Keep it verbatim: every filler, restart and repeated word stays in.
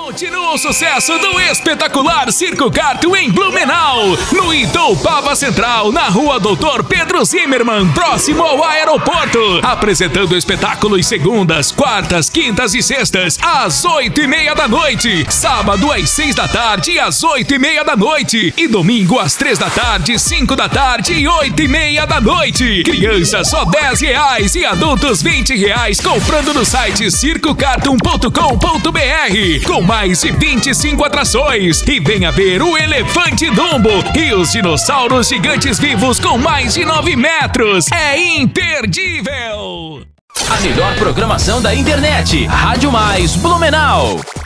Continua o sucesso do espetacular Circo Kart em Blumenau, no Itoupava Central, na rua Doutor Pedro Zimmermann, próximo ao aeroporto. Apresentando espetáculos segundas, quartas, quintas e sextas, às oito e meia da noite. Sábado às seis da tarde e às oito e meia da noite. E domingo às três da tarde, cinco da tarde e oito e meia da noite. Crianças só dez reais e adultos vinte reais comprando no site circo cartoon ponto com ponto br. Com mais de vinte e cinco atrações. E venha ver o Elefante Dumbo e os dinossauros gigantes vivos com mais de nove metros. É imperdível! A melhor programação da internet. Rádio Mais Blumenau.